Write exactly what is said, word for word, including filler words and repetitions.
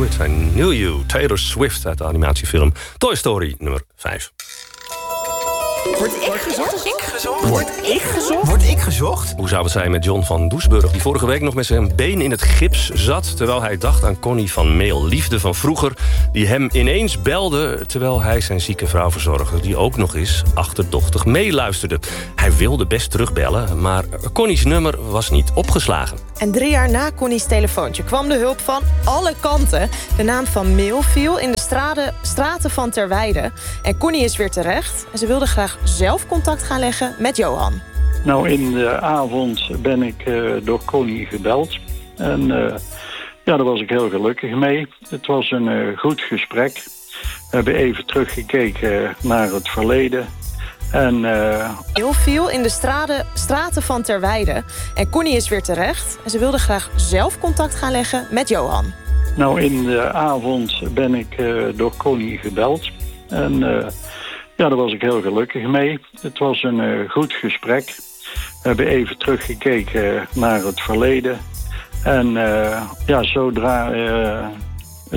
met zijn Knew You. Taylor Swift uit de animatiefilm Toy Story nummer vijf. Word ik gezocht? Ik gezocht? Word ik gezocht? Word ik gezocht? Hoe zou het zijn met John van Doesburg, die vorige week nog met zijn been in het gips zat, terwijl hij dacht aan Connie van Meel, liefde van vroeger, die hem ineens belde terwijl hij zijn zieke vrouw verzorgde, die ook nog eens achterdochtig meeluisterde. Hij wilde best terugbellen, maar Connie's nummer was niet opgeslagen. En drie jaar na Connie's telefoontje kwam de hulp van alle kanten. De naam van Meel viel in de straten, straten van Terweijde. En Connie is weer terecht. En ze wilde graag zelf contact gaan leggen met Johan. Nou, in de avond ben ik uh, door Connie gebeld. En uh, ja, daar was ik heel gelukkig mee. Het was een uh, goed gesprek. We hebben even teruggekeken naar het verleden. En uh... Meel viel in de straten, straten van Terweijde. En Connie is weer terecht. En ze wilde graag zelf contact gaan leggen met Johan. Nou, in de avond ben ik uh, door Connie gebeld. En uh, ja, daar was ik heel gelukkig mee. Het was een uh, goed gesprek. We hebben even teruggekeken naar het verleden. En uh, ja, zodra uh,